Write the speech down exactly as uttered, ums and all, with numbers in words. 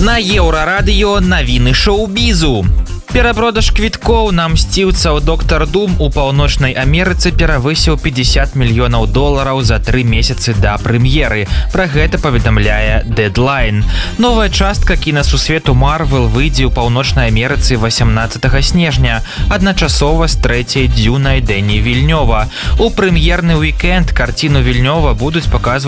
На Еўрарадыё навіны шоу-бізу. Перапродаж квіткоў на мсціўцаў доктар Дум у Паўночнай Амерыцы перавысіў пятьдесят мільёнаў долараў за тры месяцы да прэм'еры. Пра гэта паведамляе Deadline. Новая частка кінасусвету Марвел выйдзе ў Паўночнай Амерыцы восемнадцатага снежня, адначасова з трэцяй Дзюнай Дэні Вільнёва. У прэм'ерны уікенд карціну Вільнёва будуць паказваць